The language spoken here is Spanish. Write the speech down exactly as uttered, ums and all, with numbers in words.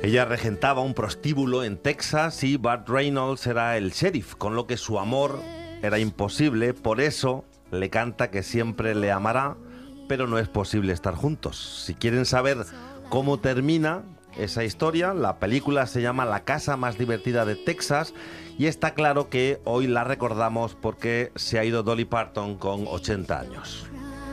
Ella regentaba un prostíbulo en Texas y Burt Reynolds era el sheriff, con lo que su amor era imposible. Por eso le canta que siempre le amará, pero no es posible estar juntos. Si quieren saber cómo termina esa historia, la película se llama La casa más divertida de Texas y está claro que hoy la recordamos porque se ha ido Dolly Parton con ochenta años.